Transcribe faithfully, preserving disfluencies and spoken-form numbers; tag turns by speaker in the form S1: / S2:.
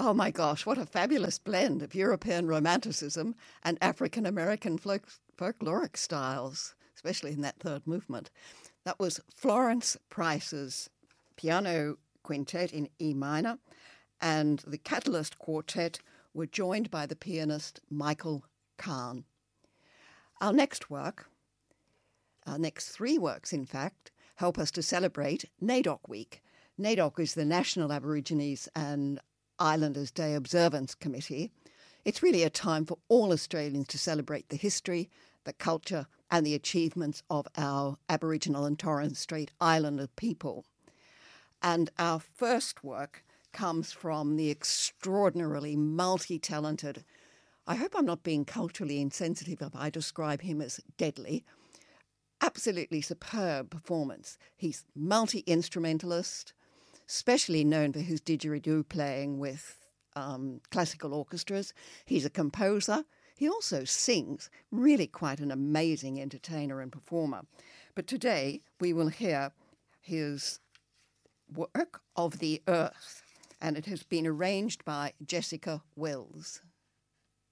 S1: Oh my gosh, what a fabulous blend of European Romanticism and African American folk- folkloric styles, especially in that third movement. That was Florence Price's piano quintet in E minor, and the Catalyst Quartet were joined by the pianist Michael Kahn. Our next work, our next three works in fact, help us to celebrate NAIDOC Week. NAIDOC is the National Aborigines and Islanders Day Observance Committee. It's really a time for all Australians to celebrate the history, the culture and the achievements of our Aboriginal and Torres Strait Islander people. And our first work comes from the extraordinarily multi-talented, I hope I'm not being culturally insensitive if I describe him as deadly, absolutely superb performance. He's multi-instrumentalist, especially known for his didgeridoo playing with um, classical orchestras. He's a composer. He also sings, really quite an amazing entertainer and performer. But today we will hear his work of the Earth, and it has been arranged by Jessica Wells.